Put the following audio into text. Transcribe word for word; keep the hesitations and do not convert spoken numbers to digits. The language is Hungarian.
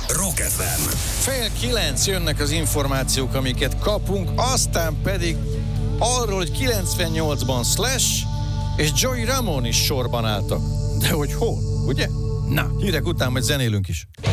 Rock ef em. Fél kilenc jönnek az információk, amiket kapunk, aztán pedig arról, hogy kilencvennyolcban Slash és Joey Ramone is sorban álltak. De hogy hol, ugye? Na, hírek után majd zenélünk is.